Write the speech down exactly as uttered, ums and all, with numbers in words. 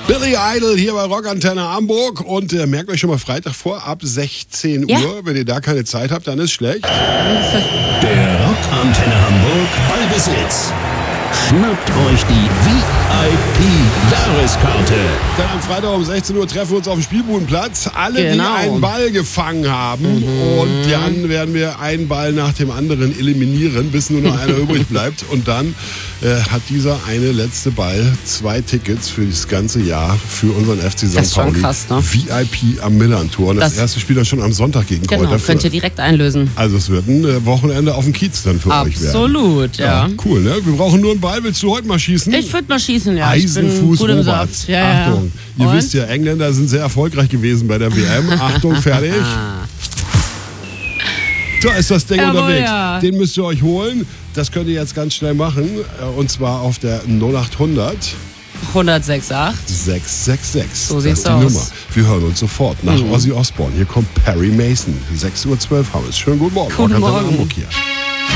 Billy Idol hier bei Rockantenne Hamburg und äh, merkt euch schon mal Freitag vor, ab sechzehn Ja. Uhr. Wenn ihr da keine Zeit habt, dann ist schlecht. Der Rockantenne Hamburg Ballbesitz. Schnappt euch die V I P-Jahreskarte. Dann am Freitag um sechzehn Uhr treffen wir uns auf dem Spielbudenplatz. Alle, Genau. die einen Ball gefangen haben. Mhm. Und dann werden wir einen Ball nach dem anderen eliminieren, bis nur noch einer übrig bleibt. Und dann äh, hat dieser eine letzte Ball zwei Tickets für das ganze Jahr für unseren F C Das Sankt ist schon Pauli. krass, ne? V I P am Millern-Tor. Und das, Das- erste Spiel dann schon am Sonntag gegen Genau, Kräuter könnt ihr Fürth. direkt einlösen. Also es wird ein äh, Wochenende auf dem Kiez dann für euch werden. Absolut, ja. Cool, ne? Wir brauchen nur einen Ball. Willst du heute mal schießen? Ich würde mal schießen, ja. Ich bin Eisenfuß gut im Robert. Saft. Ja, ja. Achtung, ihr Und? wisst ja, Engländer sind sehr erfolgreich gewesen bei der W M. Achtung, fertig. Da ist das Ding Jawohl, unterwegs. ja. Den müsst ihr euch holen. Das könnt ihr jetzt ganz schnell machen. Und zwar auf der null acht hundert hundertsechs Komma acht. sechs sechs sechs. So das sieht's ist die aus. Nummer. Wir hören uns sofort nach Ozzy Osbourne. Hier kommt Perry Mason. sechs Uhr zwölf haben wir es. Schönen guten Morgen. Guten Rockantenne Morgen. Hamburg hier.